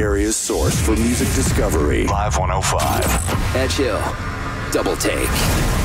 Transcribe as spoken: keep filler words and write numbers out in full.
Area's source for music discovery. Live one oh five. Edge Hill. Double Take.